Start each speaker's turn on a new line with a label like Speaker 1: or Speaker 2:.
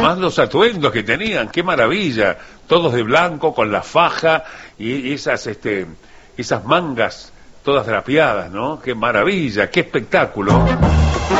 Speaker 1: además los atuendos que tenían, qué maravilla, todos de blanco, con la faja y esas mangas todas drapeadas, ¿no? Qué maravilla, qué espectáculo.